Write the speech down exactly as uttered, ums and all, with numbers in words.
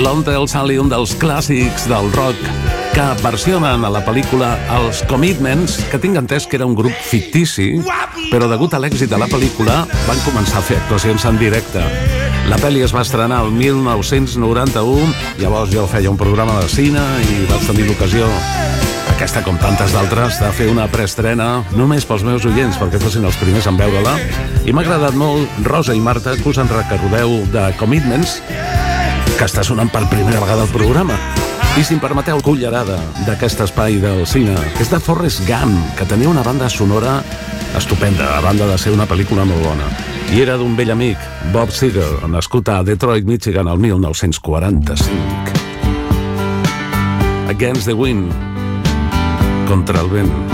Lon Del Sally, un dels clàssics del rock que versionen a la pel·lícula Els Commitments, que tinc entès que era un grup fictici, però degut a l'èxit de la pel·lícula van començar a fer actuacions en directe. La pel·li es va estrenar el mil nou-cents noranta-u, llavors jo feia un programa de cine i vaig tenir l'ocasió, aquesta com tantes d'altres, de fer una preestrena només pels meus oients, perquè fossin els primers en veure-la, i m'ha agradat molt, Rosa i Marta, que us en recordeu de Commitments, que està sonant per primera vegada al programa. I si em permeteu, cullerada d'aquest espai del cine, que és de Forrest Gump, que tenia una banda sonora estupenda, a banda de ser una pel·lícula molt bona. I era d'un vell amic, Bob Seger, nascut a Detroit, Michigan, el mil nou-cents quaranta-cinc. Against the Wind, contra el vent.